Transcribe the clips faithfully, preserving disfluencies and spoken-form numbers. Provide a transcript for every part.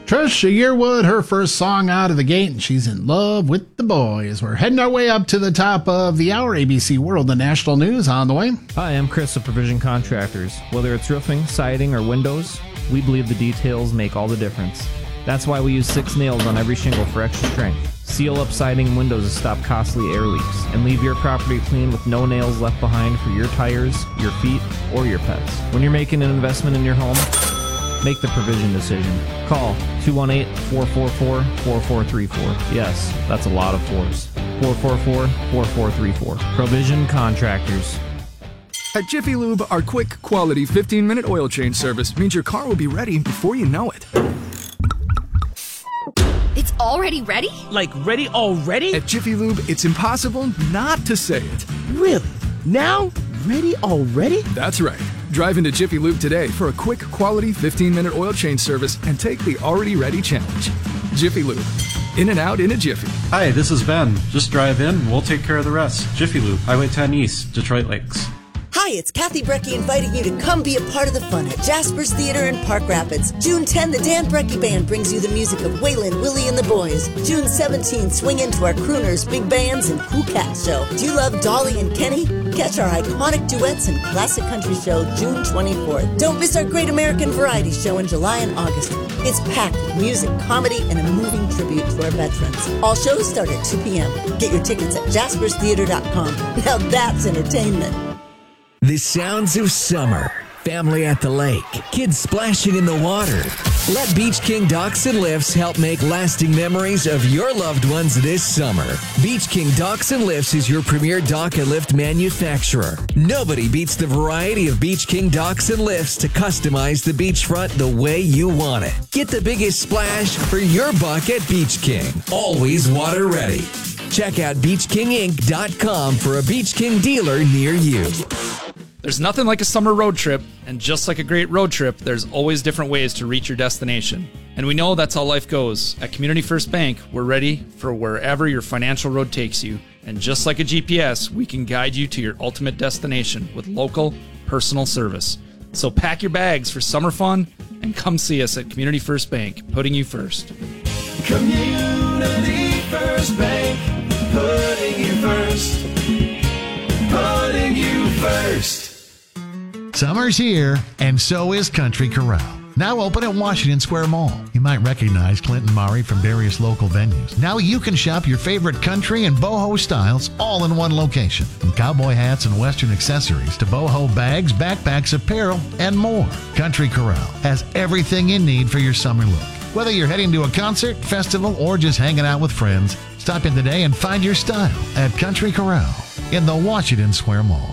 Trisha Yearwood, her first song out of the gate, and she's in love with the boys. We're heading our way up to the top of the hour. A B C World and National News on the way. Hi, I'm Chris of Provision Contractors. Whether it's roofing, siding, or windows, we believe the details make all the difference. That's why we use six nails on every shingle for extra strength. Seal up siding and windows to stop costly air leaks, and leave your property clean with no nails left behind for your tires, your feet, or your pets. When you're making an investment in your home, make the Provision decision. Call two one eight, four four four, four four three four. Yes, that's a lot of fours. four four four, four four three four. Provision Contractors. At Jiffy Lube, our quick, quality fifteen-minute oil change service means your car will be ready before you know it. It's already ready? Like ready already? At Jiffy Lube, it's impossible not to say it. Really? Now? Ready already? That's right. Drive into Jiffy Lube today for a quick, quality fifteen-minute oil change service and take the already ready challenge. Jiffy Lube. In and out in a jiffy. Hi, this is Ben. Just drive in, we'll take care of the rest. Jiffy Lube, Highway ten East, Detroit Lakes. Hi, it's Kathy Brecky inviting you to come be a part of the fun at Jasper's Theater in Park Rapids. June tenth, the Dan Brecky Band brings you the music of Waylon, Willie, and the Boys. June seventeenth, swing into our crooners, big bands, and cool cat show. Do you love Dolly and Kenny? Catch our iconic duets and classic country show June twenty-fourth. Don't miss our Great American Variety Show in July and August. It's packed with music, comedy, and a moving tribute to our veterans. All shows start at two p.m. Get your tickets at jaspers theater dot com. Now that's entertainment. The sounds of summer. Family at the lake. Kids splashing in the water. Let Beach King Docks and Lifts help make lasting memories of your loved ones this summer. Beach King Docks and Lifts is your premier dock and lift manufacturer. Nobody beats the variety of Beach King Docks and Lifts to customize the beachfront the way you want it. Get the biggest splash for your buck at Beach King. Always water ready. Check out beach king inc dot com for a Beach King dealer near you. There's nothing like a summer road trip, and just like a great road trip, there's always different ways to reach your destination. And we know that's how life goes. At Community First Bank, we're ready for wherever your financial road takes you. And just like a G P S, we can guide you to your ultimate destination with local, personal service. So pack your bags for summer fun and come see us at Community First Bank, putting you first. Community First Bank, putting you first. Putting you first. Summer's here, and so is Country Corral. Now open at Washington Square Mall. You might recognize Clinton Murray from various local venues. Now you can shop your favorite country and boho styles all in one location. From cowboy hats and western accessories to boho bags, backpacks, apparel, and more. Country Corral has everything you need for your summer look. Whether you're heading to a concert, festival, or just hanging out with friends, stop in today and find your style at Country Corral in the Washington Square Mall.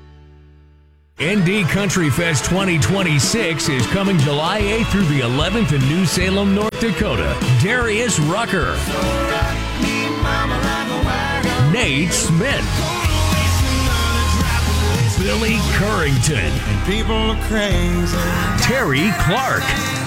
N D Country Fest twenty twenty-six is coming July eighth through the eleventh in New Salem, North Dakota. Darius Rucker, Nate Smith, Billy Currington, And people are crazy. Terry Clark.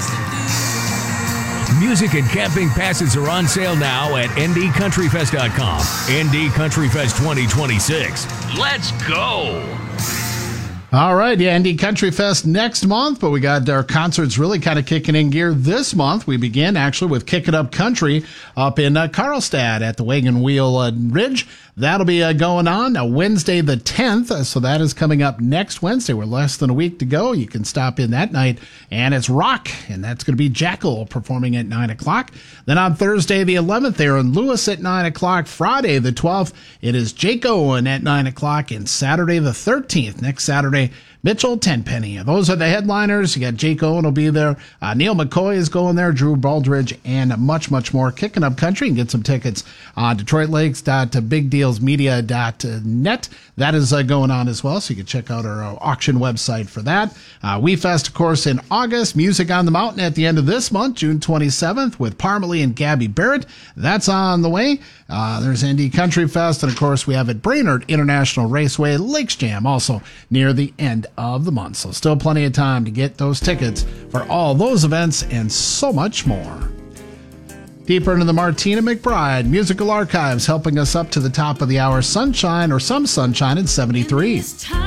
Music and camping passes are on sale now at n d country fest dot com. N D Country Fest twenty twenty-six. Let's go! All right, yeah, N D Country Fest next month, but we got our concerts really kind of kicking in gear this month. We begin actually with Kick It Up Country up in uh, Carlstadt at the Wagon Wheel uh, Ridge. That'll be uh, going on uh, Wednesday the tenth, uh, so that is coming up next Wednesday. We're less than a week to go. You can stop in that night, and it's rock, and that's going to be Jackal performing at nine o'clock. Then on Thursday the eleventh, they're in Lewis at nine o'clock. Friday the twelfth, it is Jake Owen at nine o'clock, and Saturday the thirteenth, next Saturday, Mitchell Tenpenny. Those are the headliners. You got Jake Owen will be there. Uh, Neil McCoy is going there. Drew Baldridge and much, much more. Kicking Up Country. You can get some tickets on detroit lakes dot big deals media dot net. That is uh, going on as well, so you can check out our uh, auction website for that. Uh, We Fest, of course, in August. Music on the Mountain at the end of this month, June twenty-seventh, with Parmalee and Gabby Barrett. That's on the way. Uh, there's N D Country Fest, and of course, we have at Brainerd International Raceway, Lakes Jam, also near the end of the month. So still plenty of time to get those tickets for all those events and so much more. Deeper into the Martina McBride Musical Archives, helping us up to the top of the hour. Sunshine, or Some Sunshine, in seventy-three.